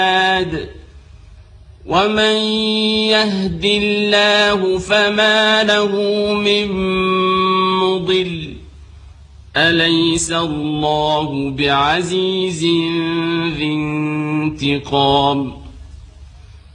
ومن يهد الله فما له من مضل أليس الله بعزيز ذي انتقام